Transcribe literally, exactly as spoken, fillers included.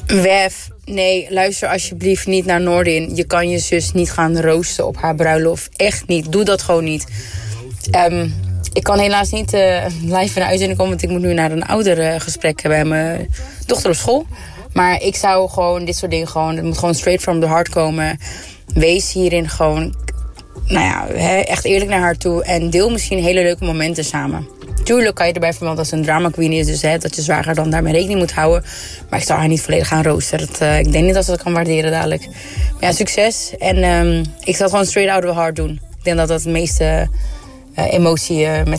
Wef, nee, luister alsjeblieft niet naar Noordin. Je kan je zus niet gaan roosten op haar bruiloft. Echt niet, doe dat gewoon niet. Um, ik kan helaas niet uh, live in de uitzending komen... want ik moet nu naar een oudergesprek bij mijn dochter op school. Maar ik zou gewoon dit soort dingen gewoon... het moet gewoon straight from the heart komen. Wees hierin gewoon... nou ja, he, echt eerlijk naar haar toe. En deel misschien hele leuke momenten samen. Tuurlijk kan je erbij vermelden als een drama queen is. Dus hè, dat je zwager dan daarmee rekening moet houden. Maar ik zou haar niet volledig gaan roosteren. Dat, uh, ik denk niet dat ze dat kan waarderen dadelijk. Maar ja, succes. En um, ik zal het gewoon straight out of the heart doen. Ik denk dat dat het meeste uh, emotie uh, met